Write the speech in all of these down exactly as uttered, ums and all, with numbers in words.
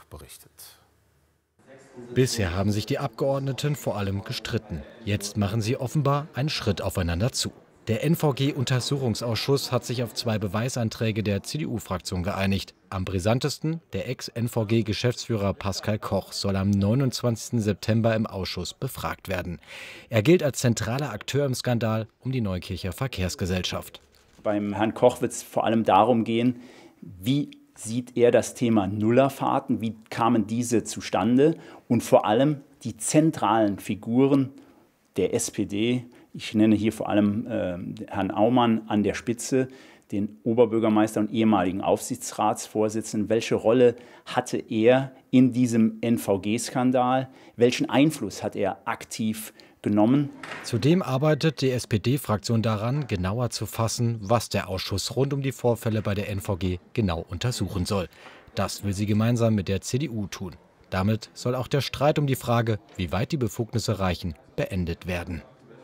berichtet. Bisher haben sich die Abgeordneten vor allem gestritten. Jetzt machen sie offenbar einen Schritt aufeinander zu. Der N V G-Untersuchungsausschuss hat sich auf zwei Beweisanträge der C D U-Fraktion geeinigt. Am brisantesten: der Ex-N V G-Geschäftsführer Pascal Koch soll am neunundzwanzigsten September im Ausschuss befragt werden. Er gilt als zentraler Akteur im Skandal um die Neukircher Verkehrsgesellschaft. Beim Herrn Koch wird es vor allem darum gehen, wie sieht er das Thema Nullerfahrten, wie kamen diese zustande und vor allem die zentralen Figuren der S P D. Ich nenne hier vor allem äh, Herrn Aumann an der Spitze, den Oberbürgermeister und ehemaligen Aufsichtsratsvorsitzenden. Welche Rolle hatte er in diesem N V G-Skandal? Welchen Einfluss hat er aktiv genommen? Zudem arbeitet die S P D-Fraktion daran, genauer zu fassen, was der Ausschuss rund um die Vorfälle bei der N V G genau untersuchen soll. Das will sie gemeinsam mit der C D U tun. Damit soll auch der Streit um die Frage, wie weit die Befugnisse reichen, beendet werden.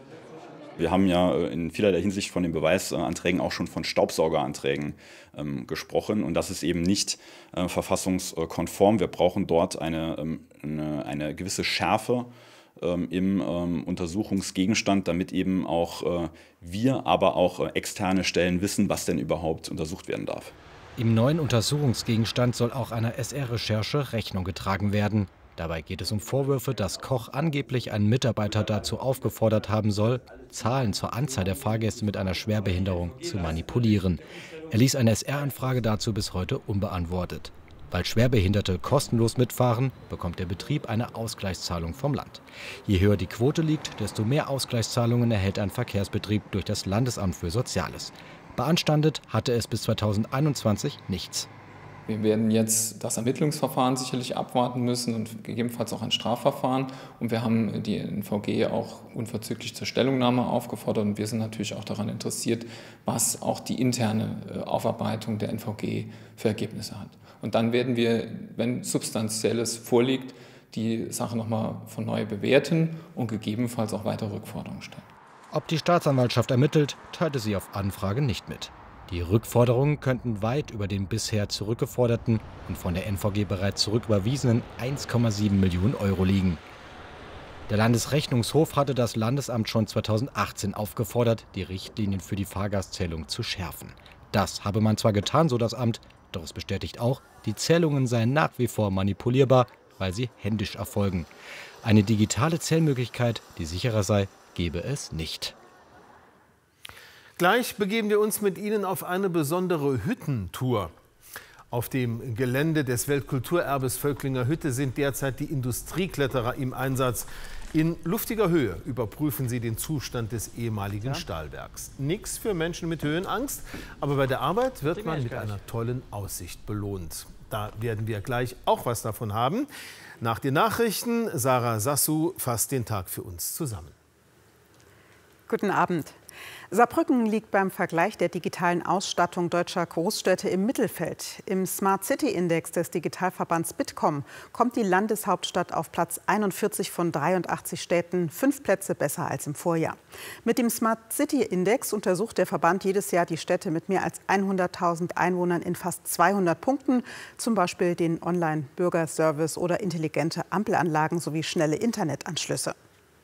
Wir haben ja in vielerlei Hinsicht von den Beweisanträgen auch schon von Staubsaugeranträgen ähm, gesprochen. Und das ist eben nicht äh, verfassungskonform. Wir brauchen dort eine, ähm, eine, eine gewisse Schärfe ähm, im ähm, Untersuchungsgegenstand, damit eben auch äh, wir, aber auch äh, externe Stellen wissen, was denn überhaupt untersucht werden darf. Im neuen Untersuchungsgegenstand soll auch einer S R-Recherche Rechnung getragen werden. Dabei geht es um Vorwürfe, dass Koch angeblich einen Mitarbeiter dazu aufgefordert haben soll, Zahlen zur Anzahl der Fahrgäste mit einer Schwerbehinderung zu manipulieren. Er ließ eine S R-Anfrage dazu bis heute unbeantwortet. Weil Schwerbehinderte kostenlos mitfahren, bekommt der Betrieb eine Ausgleichszahlung vom Land. Je höher die Quote liegt, desto mehr Ausgleichszahlungen erhält ein Verkehrsbetrieb durch das Landesamt für Soziales. Beanstandet hatte es bis zweitausendeinundzwanzig nichts. Wir werden jetzt das Ermittlungsverfahren sicherlich abwarten müssen und gegebenenfalls auch ein Strafverfahren. Und wir haben die N V G auch unverzüglich zur Stellungnahme aufgefordert. Und wir sind natürlich auch daran interessiert, was auch die interne Aufarbeitung der N V G für Ergebnisse hat. Und dann werden wir, wenn Substanzielles vorliegt, die Sache nochmal von neu bewerten und gegebenenfalls auch weitere Rückforderungen stellen. Ob die Staatsanwaltschaft ermittelt, teilte sie auf Anfrage nicht mit. Die Rückforderungen könnten weit über den bisher zurückgeforderten und von der N V G bereits zurücküberwiesenen eins Komma sieben Millionen Euro liegen. Der Landesrechnungshof hatte das Landesamt schon zweitausendachtzehn aufgefordert, die Richtlinien für die Fahrgastzählung zu schärfen. Das habe man zwar getan, so das Amt, doch es bestätigt auch, die Zählungen seien nach wie vor manipulierbar, weil sie händisch erfolgen. Eine digitale Zählmöglichkeit, die sicherer sei, gebe es nicht. Gleich begeben wir uns mit Ihnen auf eine besondere Hüttentour. Auf dem Gelände des Weltkulturerbes Völklinger Hütte sind derzeit die Industriekletterer im Einsatz. In luftiger Höhe überprüfen sie den Zustand des ehemaligen ja. Stahlwerks. Nichts für Menschen mit Höhenangst, aber bei der Arbeit wird man mit einer tollen Aussicht belohnt. Da werden wir gleich auch was davon haben. Nach den Nachrichten, Sarah Sassu fasst den Tag für uns zusammen. Guten Abend. Saarbrücken liegt beim Vergleich der digitalen Ausstattung deutscher Großstädte im Mittelfeld. Im Smart City Index des Digitalverbands Bitkom kommt die Landeshauptstadt auf Platz einundvierzig von dreiundachtzig Städten, fünf Plätze besser als im Vorjahr. Mit dem Smart City Index untersucht der Verband jedes Jahr die Städte mit mehr als hunderttausend Einwohnern in fast zweihundert Punkten, zum Beispiel den Online-Bürgerservice oder intelligente Ampelanlagen sowie schnelle Internetanschlüsse.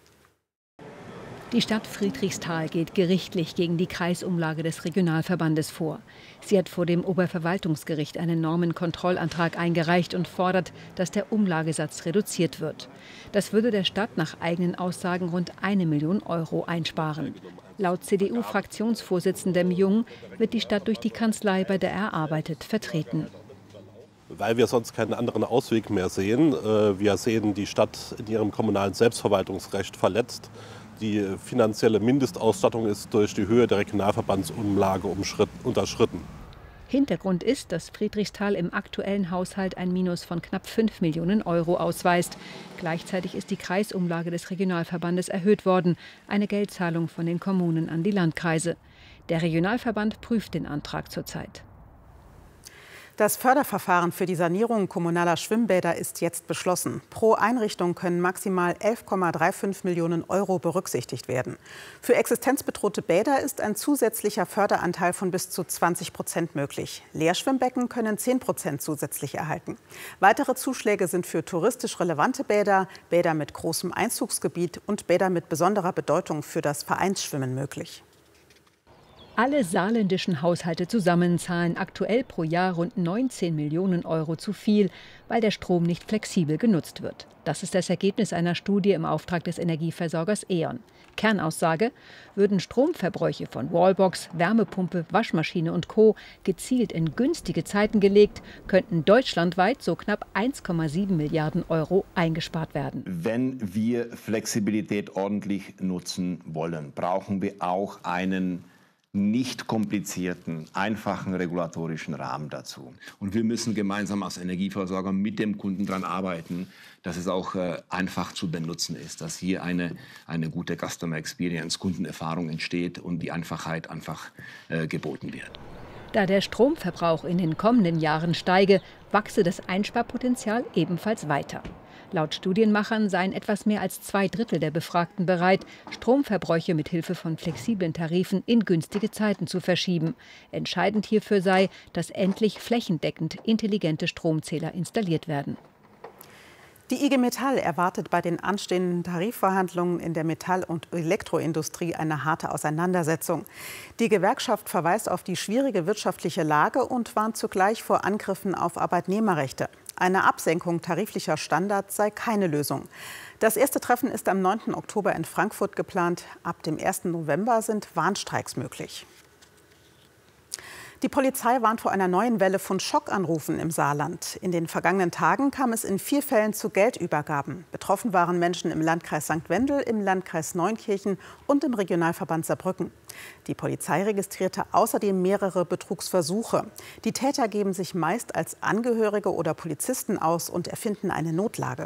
Die Stadt Friedrichsthal geht gerichtlich gegen die Kreisumlage des Regionalverbandes vor. Sie hat vor dem Oberverwaltungsgericht einen Normenkontrollantrag eingereicht und fordert, dass der Umlagesatz reduziert wird. Das würde der Stadt nach eigenen Aussagen rund eine Million Euro einsparen. Laut C D U-Fraktionsvorsitzendem Jung wird die Stadt durch die Kanzlei, bei der er arbeitet, vertreten. Weil wir sonst keinen anderen Ausweg mehr sehen. Wir sehen die Stadt in ihrem kommunalen Selbstverwaltungsrecht verletzt. Die finanzielle Mindestausstattung ist durch die Höhe der Regionalverbandsumlage unterschritten. Hintergrund ist, dass Friedrichsthal im aktuellen Haushalt ein Minus von knapp fünf Millionen Euro ausweist. Gleichzeitig ist die Kreisumlage des Regionalverbandes erhöht worden, eine Geldzahlung von den Kommunen an die Landkreise. Der Regionalverband prüft den Antrag zurzeit. Das Förderverfahren für die Sanierung kommunaler Schwimmbäder ist jetzt beschlossen. Pro Einrichtung können maximal elf Komma fünfunddreißig Millionen Euro berücksichtigt werden. Für existenzbedrohte Bäder ist ein zusätzlicher Förderanteil von bis zu zwanzig Prozent möglich. Leerschwimmbecken können zehn Prozent zusätzlich erhalten. Weitere Zuschläge sind für touristisch relevante Bäder, Bäder mit großem Einzugsgebiet und Bäder mit besonderer Bedeutung für das Vereinsschwimmen möglich. Alle saarländischen Haushalte zusammen zahlen aktuell pro Jahr rund neunzehn Millionen Euro zu viel, weil der Strom nicht flexibel genutzt wird. Das ist das Ergebnis einer Studie im Auftrag des Energieversorgers E.ON. Kernaussage: Würden Stromverbräuche von Wallbox, Wärmepumpe, Waschmaschine und Co. gezielt in günstige Zeiten gelegt, könnten deutschlandweit so knapp eins Komma sieben Milliarden Euro eingespart werden. Wenn wir Flexibilität ordentlich nutzen wollen, brauchen wir auch einen nicht komplizierten, einfachen regulatorischen Rahmen dazu. Und wir müssen gemeinsam als Energieversorger mit dem Kunden daran arbeiten, dass es auch äh, einfach zu benutzen ist, dass hier eine, eine gute Customer Experience, Kundenerfahrung entsteht und die Einfachheit einfach äh, geboten wird. Da der Stromverbrauch in den kommenden Jahren steige, wachse das Einsparpotenzial ebenfalls weiter. Laut Studienmachern seien etwas mehr als zwei Drittel der Befragten bereit, Stromverbräuche mit Hilfe von flexiblen Tarifen in günstige Zeiten zu verschieben. Entscheidend hierfür sei, dass endlich flächendeckend intelligente Stromzähler installiert werden. Die I G Metall erwartet bei den anstehenden Tarifverhandlungen in der Metall- und Elektroindustrie eine harte Auseinandersetzung. Die Gewerkschaft verweist auf die schwierige wirtschaftliche Lage und warnt zugleich vor Angriffen auf Arbeitnehmerrechte. Eine Absenkung tariflicher Standards sei keine Lösung. Das erste Treffen ist am neunten Oktober in Frankfurt geplant. Ab dem ersten November sind Warnstreiks möglich. Die Polizei warnt vor einer neuen Welle von Schockanrufen im Saarland. In den vergangenen Tagen kam es in vier Fällen zu Geldübergaben. Betroffen waren Menschen im Landkreis Sankt Wendel, im Landkreis Neunkirchen und im Regionalverband Saarbrücken. Die Polizei registrierte außerdem mehrere Betrugsversuche. Die Täter geben sich meist als Angehörige oder Polizisten aus und erfinden eine Notlage.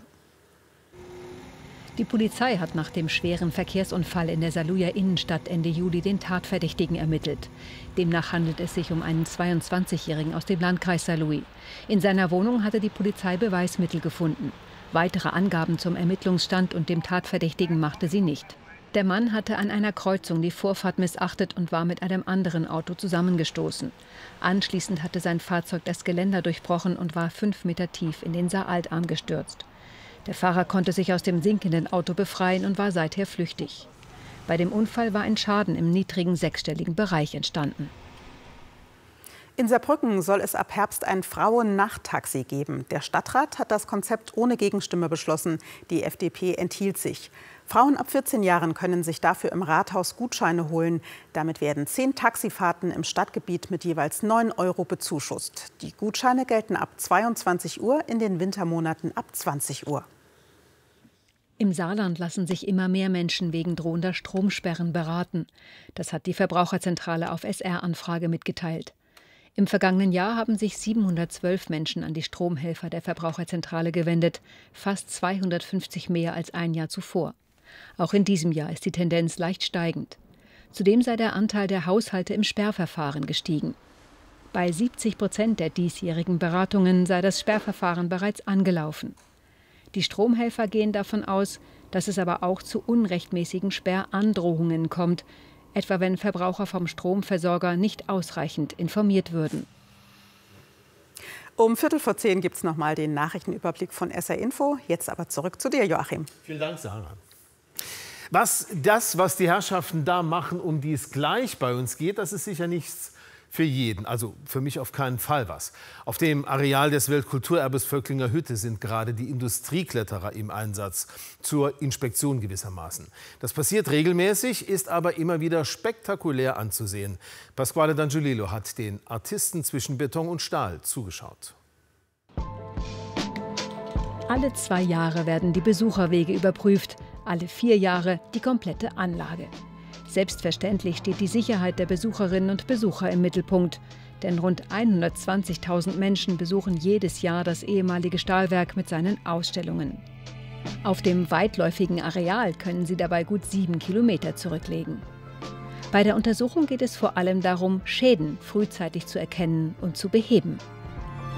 Die Polizei hat nach dem schweren Verkehrsunfall in der Saarlouier Innenstadt Ende Juli den Tatverdächtigen ermittelt. Demnach handelt es sich um einen zweiundzwanzigjährigen aus dem Landkreis Saarlouis. In seiner Wohnung hatte die Polizei Beweismittel gefunden. Weitere Angaben zum Ermittlungsstand und dem Tatverdächtigen machte sie nicht. Der Mann hatte an einer Kreuzung die Vorfahrt missachtet und war mit einem anderen Auto zusammengestoßen. Anschließend hatte sein Fahrzeug das Geländer durchbrochen und war fünf Meter tief in den Saaraltarm gestürzt. Der Fahrer konnte sich aus dem sinkenden Auto befreien und war seither flüchtig. Bei dem Unfall war ein Schaden im niedrigen sechsstelligen Bereich entstanden. In Saarbrücken soll es ab Herbst ein Frauen-Nachttaxi geben. Der Stadtrat hat das Konzept ohne Gegenstimme beschlossen. Die F D P enthielt sich. Frauen ab vierzehn Jahren können sich dafür im Rathaus Gutscheine holen. Damit werden zehn Taxifahrten im Stadtgebiet mit jeweils neun Euro bezuschusst. Die Gutscheine gelten ab zweiundzwanzig Uhr, in den Wintermonaten ab zwanzig Uhr. Im Saarland lassen sich immer mehr Menschen wegen drohender Stromsperren beraten. Das hat die Verbraucherzentrale auf S R-Anfrage mitgeteilt. Im vergangenen Jahr haben sich siebenhundertzwölf Menschen an die Stromhelfer der Verbraucherzentrale gewendet, fast zweihundertfünfzig mehr als ein Jahr zuvor. Auch in diesem Jahr ist die Tendenz leicht steigend. Zudem sei der Anteil der Haushalte im Sperrverfahren gestiegen. Bei siebzig Prozent der diesjährigen Beratungen sei das Sperrverfahren bereits angelaufen. Die Stromhelfer gehen davon aus, dass es aber auch zu unrechtmäßigen Sperrandrohungen kommt, etwa wenn Verbraucher vom Stromversorger nicht ausreichend informiert würden. Um Viertel vor zehn gibt es noch mal den Nachrichtenüberblick von S R Info. Jetzt aber zurück zu dir, Joachim. Vielen Dank, Sarah. Was das, was die Herrschaften da machen, um die es gleich bei uns geht, das ist sicher nichts für jeden. Also für mich auf keinen Fall was. Auf dem Areal des Weltkulturerbes Völklinger Hütte sind gerade die Industriekletterer im Einsatz, zur Inspektion gewissermaßen. Das passiert regelmäßig, ist aber immer wieder spektakulär anzusehen. Pasquale D'Angiolillo hat den Artisten zwischen Beton und Stahl zugeschaut. Alle zwei Jahre werden die Besucherwege überprüft, alle vier Jahre die komplette Anlage. Selbstverständlich steht die Sicherheit der Besucherinnen und Besucher im Mittelpunkt. Denn rund hundertzwanzigtausend Menschen besuchen jedes Jahr das ehemalige Stahlwerk mit seinen Ausstellungen. Auf dem weitläufigen Areal können sie dabei gut sieben Kilometer zurücklegen. Bei der Untersuchung geht es vor allem darum, Schäden frühzeitig zu erkennen und zu beheben.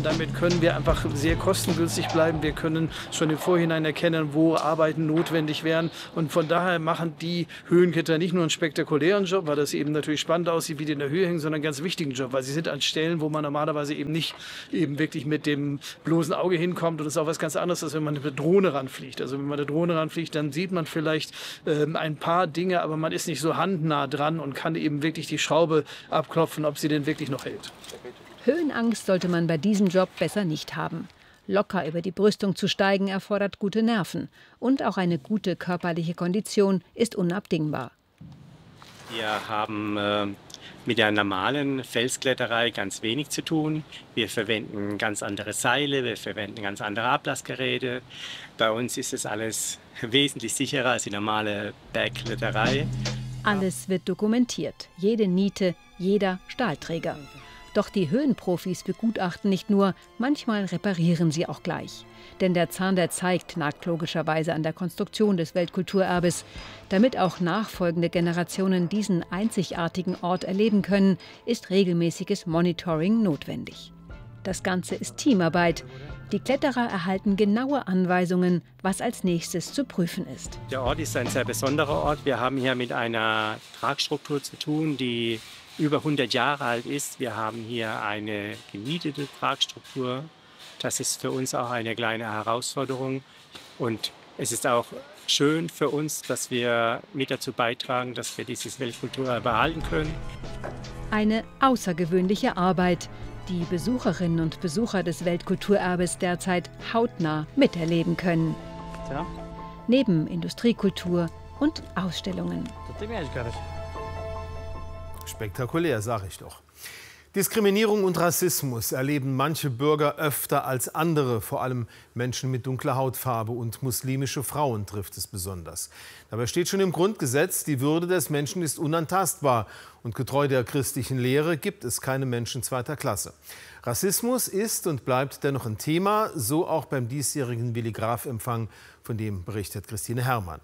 Damit können wir einfach sehr kostengünstig bleiben. Wir können schon im Vorhinein erkennen, wo Arbeiten notwendig wären. Und von daher machen die Höhenkletter nicht nur einen spektakulären Job, weil das eben natürlich spannend aussieht, wie die in der Höhe hängen, sondern einen ganz wichtigen Job, weil sie sind an Stellen, wo man normalerweise eben nicht eben wirklich mit dem bloßen Auge hinkommt. Und das ist auch was ganz anderes, als wenn man mit der Drohne ranfliegt. Also wenn man mit der Drohne ranfliegt, dann sieht man vielleicht ähm, ein paar Dinge, aber man ist nicht so handnah dran und kann eben wirklich die Schraube abklopfen, ob sie denn wirklich noch hält. Höhenangst sollte man bei diesem Job besser nicht haben. Locker über die Brüstung zu steigen erfordert gute Nerven. Und auch eine gute körperliche Kondition ist unabdingbar. Wir haben äh, mit der normalen Felskletterei ganz wenig zu tun. Wir verwenden ganz andere Seile, wir verwenden ganz andere Ablassgeräte. Bei uns ist es alles wesentlich sicherer als die normale Bergkletterei. Alles wird dokumentiert, jede Niete, jeder Stahlträger. Doch die Höhenprofis begutachten nicht nur, manchmal reparieren sie auch gleich. Denn der Zahn der Zeit nagt logischerweise an der Konstruktion des Weltkulturerbes. Damit auch nachfolgende Generationen diesen einzigartigen Ort erleben können, ist regelmäßiges Monitoring notwendig. Das Ganze ist Teamarbeit. Die Kletterer erhalten genaue Anweisungen, was als nächstes zu prüfen ist. Der Ort ist ein sehr besonderer Ort. Wir haben hier mit einer Tragstruktur zu tun, die über hundert Jahre alt ist. Wir haben hier eine genietete Tragstruktur. Das ist für uns auch eine kleine Herausforderung. Und es ist auch schön für uns, dass wir mit dazu beitragen, dass wir dieses Weltkulturerbe behalten können. Eine außergewöhnliche Arbeit, die Besucherinnen und Besucher des Weltkulturerbes derzeit hautnah miterleben können. Ja. Neben Industriekultur und Ausstellungen. Spektakulär, sage ich doch. Diskriminierung und Rassismus erleben manche Bürger öfter als andere. Vor allem Menschen mit dunkler Hautfarbe und muslimische Frauen trifft es besonders. Dabei steht schon im Grundgesetz, die Würde des Menschen ist unantastbar. Und getreu der christlichen Lehre gibt es keine Menschen zweiter Klasse. Rassismus ist und bleibt dennoch ein Thema, so auch beim diesjährigen Willi Graf-Empfang, von dem berichtet Christine Herrmann.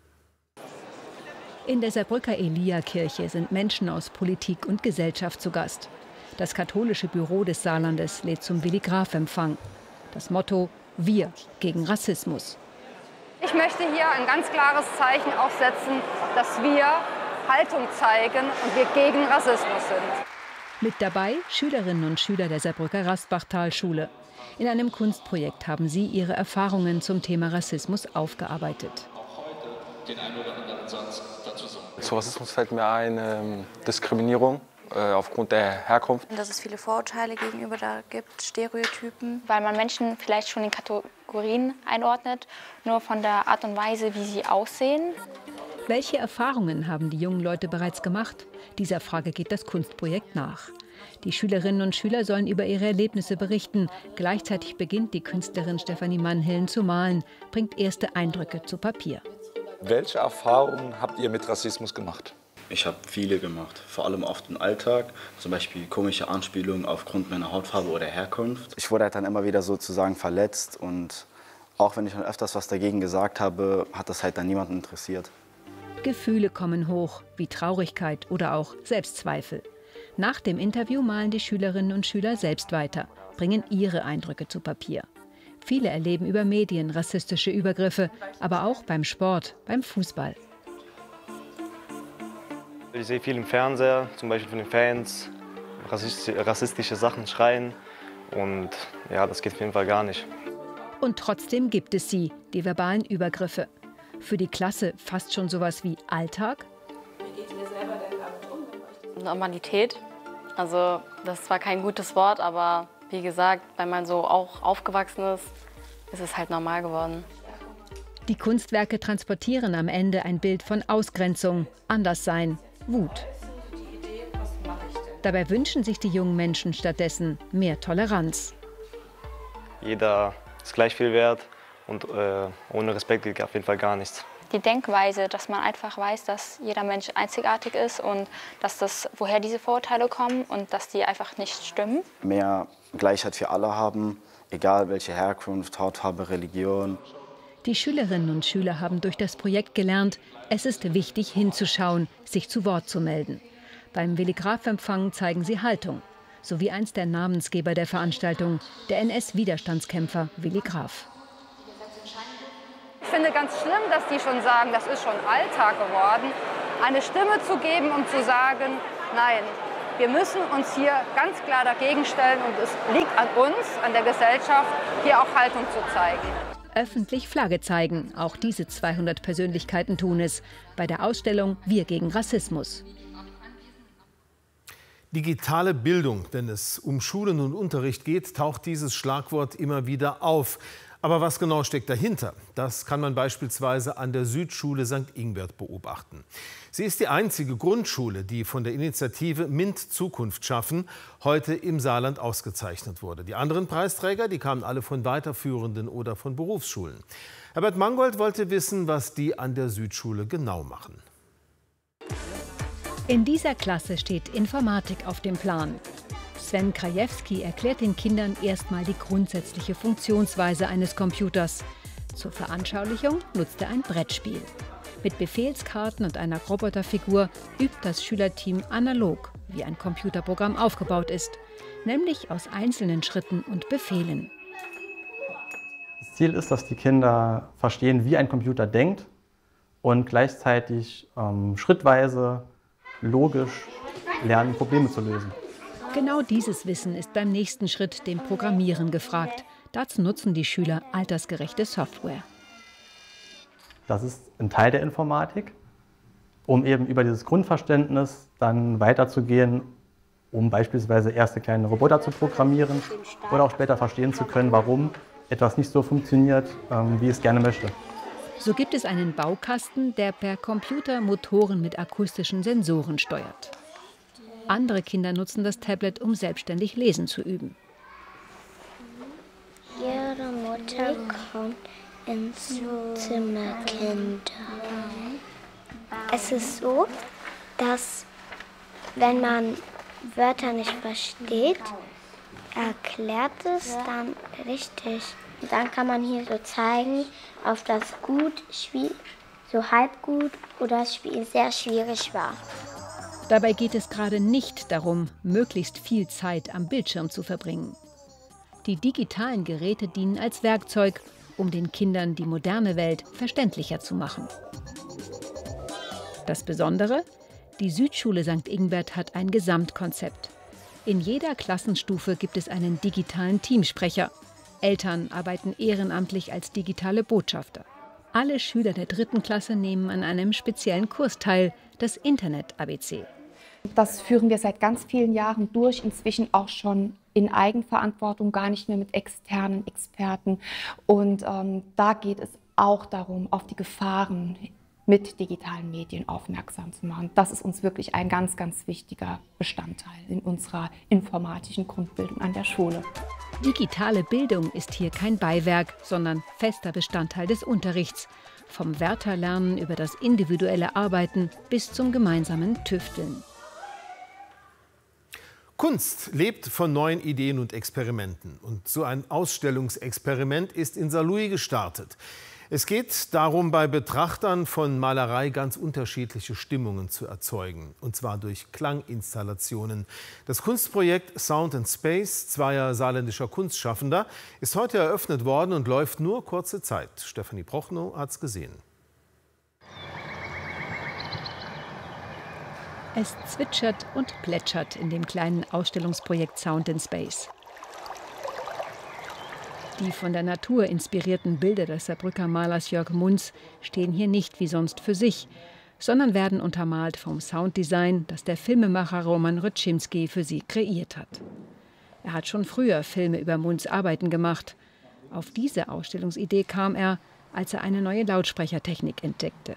In der Saarbrücker Elia-Kirche sind Menschen aus Politik und Gesellschaft zu Gast. Das katholische Büro des Saarlandes lädt zum Willi Graf-Empfang. Das Motto: Wir gegen Rassismus. Ich möchte hier ein ganz klares Zeichen auch setzen, dass wir Haltung zeigen und wir gegen Rassismus sind. Mit dabei Schülerinnen und Schüler der Saarbrücker Rastbachtal-Schule. In einem Kunstprojekt haben sie ihre Erfahrungen zum Thema Rassismus aufgearbeitet. Zu Rassismus fällt mir ein ähm, Diskriminierung äh, aufgrund der Herkunft. Dass es viele Vorurteile gegenüber da gibt, Stereotypen. Weil man Menschen vielleicht schon in Kategorien einordnet, nur von der Art und Weise, wie sie aussehen. Welche Erfahrungen haben die jungen Leute bereits gemacht? Dieser Frage geht das Kunstprojekt nach. Die Schülerinnen und Schüler sollen über ihre Erlebnisse berichten. Gleichzeitig beginnt die Künstlerin Stefanie Mannhillen zu malen, bringt erste Eindrücke zu Papier. Welche Erfahrungen habt ihr mit Rassismus gemacht? Ich habe viele gemacht, vor allem oft im Alltag, zum Beispiel komische Anspielungen aufgrund meiner Hautfarbe oder Herkunft. Ich wurde halt dann immer wieder sozusagen verletzt und auch wenn ich dann öfters was dagegen gesagt habe, hat das halt dann niemanden interessiert. Gefühle kommen hoch, wie Traurigkeit oder auch Selbstzweifel. Nach dem Interview malen die Schülerinnen und Schüler selbst weiter, bringen ihre Eindrücke zu Papier. Viele erleben über Medien rassistische Übergriffe, aber auch beim Sport, beim Fußball. Ich sehe viel im Fernseher, zum Beispiel von den Fans, rassistische Sachen schreien und ja, das geht auf jeden Fall gar nicht. Und trotzdem gibt es sie, die verbalen Übergriffe. Für die Klasse fast schon sowas wie Alltag? Wie geht ihr selber denn damit um? Normalität. Also das ist zwar kein gutes Wort, aber wie gesagt, weil man so auch aufgewachsen ist, ist es halt normal geworden. Die Kunstwerke transportieren am Ende ein Bild von Ausgrenzung, Anderssein, Wut. Dabei wünschen sich die jungen Menschen stattdessen mehr Toleranz. Jeder ist gleich viel wert und äh, ohne Respekt geht auf jeden Fall gar nichts. Die Denkweise, dass man einfach weiß, dass jeder Mensch einzigartig ist und dass das, woher diese Vorurteile kommen und dass die einfach nicht stimmen. Mehr Gleichheit für alle haben, egal welche Herkunft, Hautfarbe, Religion. Die Schülerinnen und Schüler haben durch das Projekt gelernt, es ist wichtig hinzuschauen, sich zu Wort zu melden. Beim Willi Graf-Empfang zeigen sie Haltung. sowie einst der Namensgeber der Veranstaltung, der N S-Widerstandskämpfer Willi Graf. Ich finde ganz schlimm, dass die schon sagen, das ist schon Alltag geworden, eine Stimme zu geben und zu sagen, nein, wir müssen uns hier ganz klar dagegen stellen und es liegt an uns, an der Gesellschaft, hier auch Haltung zu zeigen. Öffentlich Flagge zeigen, auch diese zweihundert Persönlichkeiten tun es, bei der Ausstellung Wir gegen Rassismus. Digitale Bildung, wenn es um Schulen und Unterricht geht, taucht dieses Schlagwort immer wieder auf. Aber was genau steckt dahinter? Das kann man beispielsweise an der Südschule Sankt Ingbert beobachten. Sie ist die einzige Grundschule, die von der Initiative MINT Zukunft schaffen heute im Saarland ausgezeichnet wurde. Die anderen Preisträger, die kamen alle von weiterführenden oder von Berufsschulen. Herbert Mangold wollte wissen, was die an der Südschule genau machen. In dieser Klasse steht Informatik auf dem Plan. Sven Krajewski erklärt den Kindern erstmal die grundsätzliche Funktionsweise eines Computers. Zur Veranschaulichung nutzt er ein Brettspiel. Mit Befehlskarten und einer Roboterfigur übt das Schülerteam analog, wie ein Computerprogramm aufgebaut ist, nämlich aus einzelnen Schritten und Befehlen. Das Ziel ist, dass die Kinder verstehen, wie ein Computer denkt und gleichzeitig ähm, schrittweise, logisch lernen, Probleme zu lösen. Genau dieses Wissen ist beim nächsten Schritt, dem Programmieren, gefragt. Dazu nutzen die Schüler altersgerechte Software. Das ist ein Teil der Informatik, um eben über dieses Grundverständnis dann weiterzugehen, um beispielsweise erste kleine Roboter zu programmieren oder auch später verstehen zu können, warum etwas nicht so funktioniert, wie es gerne möchte. So gibt es einen Baukasten, der per Computer Motoren mit akustischen Sensoren steuert. Andere Kinder nutzen das Tablet, um selbstständig lesen zu üben. Ihre Mutter kommt ins Zimmer, Kinder. Es ist so, dass wenn man Wörter nicht versteht, erklärt es dann richtig. Dann kann man hier so zeigen, ob das gut, so halb gut oder das Spiel sehr schwierig war. Dabei geht es gerade nicht darum, möglichst viel Zeit am Bildschirm zu verbringen. Die digitalen Geräte dienen als Werkzeug, um den Kindern die moderne Welt verständlicher zu machen. Das Besondere? Die Südschule Sankt Ingbert hat ein Gesamtkonzept. In jeder Klassenstufe gibt es einen digitalen Teamsprecher. Eltern arbeiten ehrenamtlich als digitale Botschafter. Alle Schüler der dritten Klasse nehmen an einem speziellen Kurs teil, das Internet-A B C. Das führen wir seit ganz vielen Jahren durch, inzwischen auch schon in Eigenverantwortung, gar nicht mehr mit externen Experten. Und ähm, da geht es auch darum, auf die Gefahren mit digitalen Medien aufmerksam zu machen. Das ist uns wirklich ein ganz, ganz wichtiger Bestandteil in unserer informatischen Grundbildung an der Schule. Digitale Bildung ist hier kein Beiwerk, sondern fester Bestandteil des Unterrichts. Vom Wörterlernen über das individuelle Arbeiten bis zum gemeinsamen Tüfteln. Kunst lebt von neuen Ideen und Experimenten. Und so ein Ausstellungsexperiment ist in Saarlouis gestartet. Es geht darum, bei Betrachtern von Malerei ganz unterschiedliche Stimmungen zu erzeugen. Und zwar durch Klanginstallationen. Das Kunstprojekt Sound and Space zweier saarländischer Kunstschaffender ist heute eröffnet worden und läuft nur kurze Zeit. Stefanie Prochnow hat's gesehen. Es zwitschert und plätschert in dem kleinen Ausstellungsprojekt Sound in Space. Die von der Natur inspirierten Bilder des Saarbrücker Malers Jörg Munz stehen hier nicht wie sonst für sich, sondern werden untermalt vom Sounddesign, das der Filmemacher Roman Ryczimski für sie kreiert hat. Er hat schon früher Filme über Munz Arbeiten gemacht. Auf diese Ausstellungsidee kam er, als er eine neue Lautsprechertechnik entdeckte.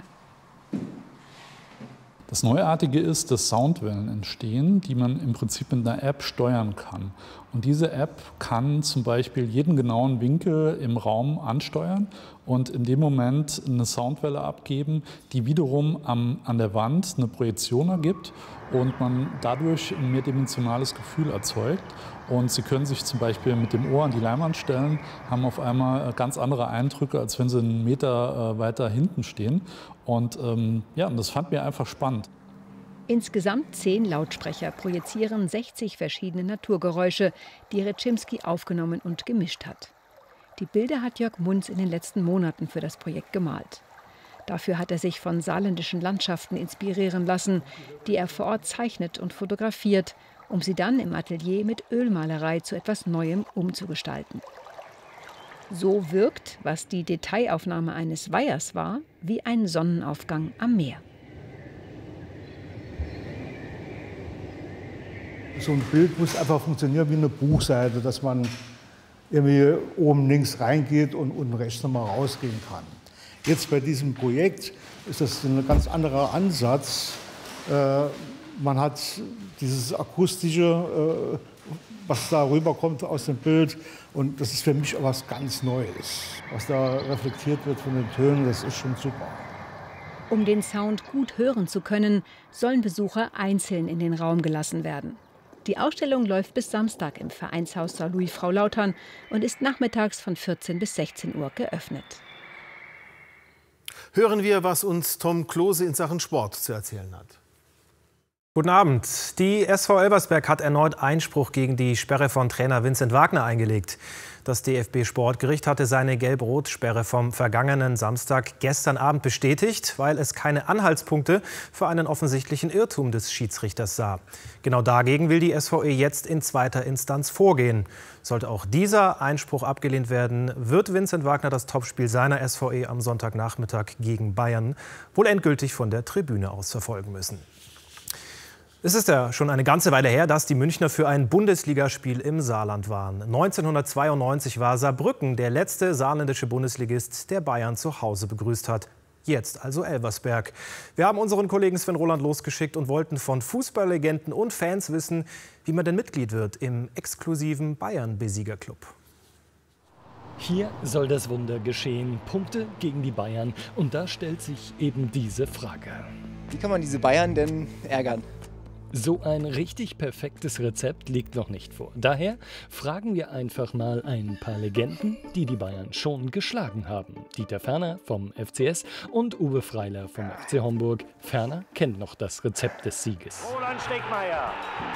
Das Neuartige ist, dass Soundwellen entstehen, die man im Prinzip mit einer App steuern kann. Und diese App kann zum Beispiel jeden genauen Winkel im Raum ansteuern und in dem Moment eine Soundwelle abgeben, die wiederum am, an der Wand eine Projektion ergibt und man dadurch ein mehrdimensionales Gefühl erzeugt. Und Sie können sich zum Beispiel mit dem Ohr an die Leinwand stellen, haben auf einmal ganz andere Eindrücke, als wenn Sie einen Meter weiter hinten stehen. Und ähm, ja, und das fand mir einfach spannend. Insgesamt zehn Lautsprecher projizieren sechzig verschiedene Naturgeräusche, die Reczymski aufgenommen und gemischt hat. Die Bilder hat Jörg Munz in den letzten Monaten für das Projekt gemalt. Dafür hat er sich von saarländischen Landschaften inspirieren lassen, die er vor Ort zeichnet und fotografiert, um sie dann im Atelier mit Ölmalerei zu etwas Neuem umzugestalten. So wirkt, was die Detailaufnahme eines Weihers war, wie ein Sonnenaufgang am Meer. So ein Bild muss einfach funktionieren wie eine Buchseite, dass man irgendwie oben links reingeht und unten rechts nochmal rausgehen kann. Jetzt bei diesem Projekt ist das ein ganz anderer Ansatz. Äh, man hat dieses akustische, äh, was da rüberkommt aus dem Bild, und das ist für mich auch was ganz Neues. Was da reflektiert wird von den Tönen, das ist schon super. Um den Sound gut hören zu können, sollen Besucher einzeln in den Raum gelassen werden. Die Ausstellung läuft bis Samstag im Vereinshaus Saar Louis Frau Lautern und ist nachmittags von vierzehn bis sechzehn Uhr geöffnet. Hören wir, was uns Tom Klose in Sachen Sport zu erzählen hat. Guten Abend. Die S V Elversberg hat erneut Einspruch gegen die Sperre von Trainer Vincent Wagner eingelegt. Das D F B-Sportgericht hatte seine Gelb-Rot-Sperre vom vergangenen Samstag gestern Abend bestätigt, weil es keine Anhaltspunkte für einen offensichtlichen Irrtum des Schiedsrichters sah. Genau dagegen will die S V E jetzt in zweiter Instanz vorgehen. Sollte auch dieser Einspruch abgelehnt werden, wird Vincent Wagner das Topspiel seiner S V E am Sonntagnachmittag gegen Bayern wohl endgültig von der Tribüne aus verfolgen müssen. Es ist ja schon eine ganze Weile her, dass die Münchner für ein Bundesligaspiel im Saarland waren. neunzehnhundertzweiundneunzig war Saarbrücken der letzte saarländische Bundesligist, der Bayern zu Hause begrüßt hat. Jetzt also Elversberg. Wir haben unseren Kollegen Sven Roland losgeschickt und wollten von Fußballlegenden und Fans wissen, wie man denn Mitglied wird im exklusiven Bayern-Besiegerclub. Hier soll das Wunder geschehen. Punkte gegen die Bayern. Und da stellt sich eben diese Frage. Wie kann man diese Bayern denn ärgern? So ein richtig perfektes Rezept liegt noch nicht vor. Daher fragen wir einfach mal ein paar Legenden, die die Bayern schon geschlagen haben. Dieter Ferner vom F C S und Uwe Freiler vom F C Homburg. Ferner kennt noch das Rezept des Sieges. Roland Stegmeier.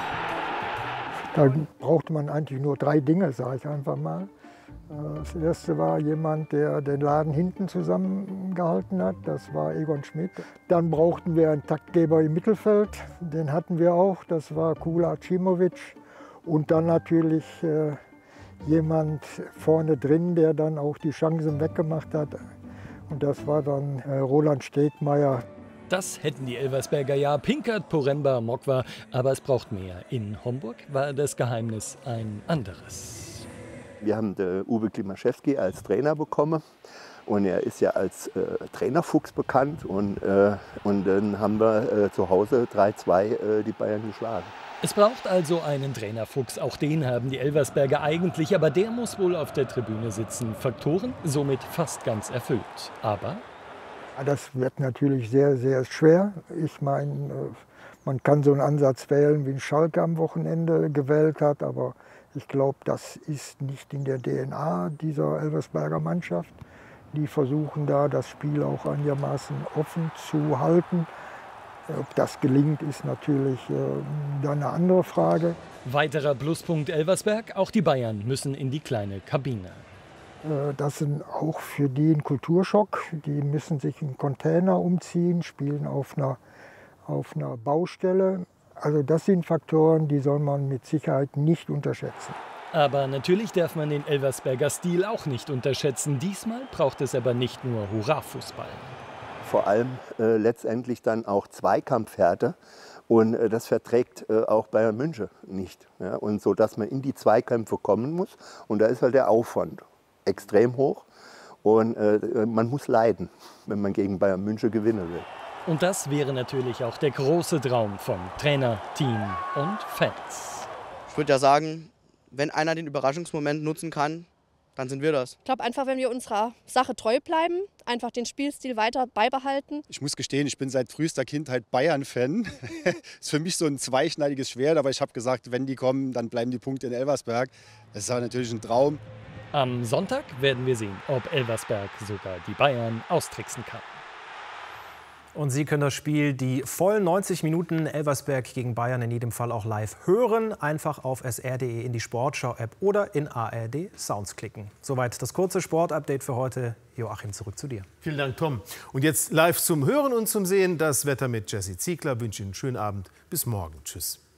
Da brauchte man eigentlich nur drei Dinge, sage ich einfach mal. Das erste war jemand, der den Laden hinten zusammengehalten hat. Das war Egon Schmidt. Dann brauchten wir einen Taktgeber im Mittelfeld. Den hatten wir auch. Das war Kula Acimovic. Und dann natürlich äh, jemand vorne drin, der dann auch die Chancen weggemacht hat. Und das war dann äh, Roland Stegmeier. Das hätten die Elversberger ja, Pinkert, Poremba, Mokwa. Aber es braucht mehr. In Homburg war das Geheimnis ein anderes. Wir haben den Uwe Klimaschewski als Trainer bekommen und er ist ja als äh, Trainerfuchs bekannt und, äh, und dann haben wir äh, zu Hause drei zwei äh, die Bayern geschlagen. Es braucht also einen Trainerfuchs, auch den haben die Elversberger eigentlich, aber der muss wohl auf der Tribüne sitzen. Faktoren somit fast ganz erfüllt, aber... Das wird natürlich sehr, sehr schwer. Ich meine, man kann so einen Ansatz wählen, wie Schalke am Wochenende gewählt hat, aber ich glaube, das ist nicht in der D N A dieser Elversberger Mannschaft. Die versuchen da, das Spiel auch einigermaßen offen zu halten. Ob das gelingt, ist natürlich äh, dann eine andere Frage. Weiterer Pluspunkt Elversberg, auch die Bayern müssen in die kleine Kabine. Äh, das ist auch für die ein Kulturschock. Die müssen sich in Container umziehen, spielen auf einer, auf einer Baustelle. Also das sind Faktoren, die soll man mit Sicherheit nicht unterschätzen. Aber natürlich darf man den Elversberger Stil auch nicht unterschätzen. Diesmal braucht es aber nicht nur Hurra-Fußball. Vor allem äh, letztendlich dann auch Zweikampfhärte. Und äh, das verträgt äh, auch Bayern München nicht. Ja? Und so, dass man in die Zweikämpfe kommen muss. Und da ist halt der Aufwand extrem hoch. Und äh, man muss leiden, wenn man gegen Bayern München gewinnen will. Und das wäre natürlich auch der große Traum von Trainer, Team und Fans. Ich würde ja sagen, wenn einer den Überraschungsmoment nutzen kann, dann sind wir das. Ich glaube einfach, wenn wir unserer Sache treu bleiben, einfach den Spielstil weiter beibehalten. Ich muss gestehen, ich bin seit frühester Kindheit Bayern-Fan. Ist für mich so ein zweischneidiges Schwert, aber ich habe gesagt, wenn die kommen, dann bleiben die Punkte in Elversberg. Das ist aber natürlich ein Traum. Am Sonntag werden wir sehen, ob Elversberg sogar die Bayern austricksen kann. Und Sie können das Spiel, die vollen neunzig Minuten Elversberg gegen Bayern, in jedem Fall auch live hören. Einfach auf s r punkt d e in die Sportschau-App oder in A R D Sounds klicken. Soweit das kurze Sportupdate für heute. Joachim, zurück zu dir. Vielen Dank, Tom. Und jetzt live zum Hören und zum Sehen das Wetter mit Jesse Ziegler. Ich wünsche Ihnen einen schönen Abend. Bis morgen. Tschüss.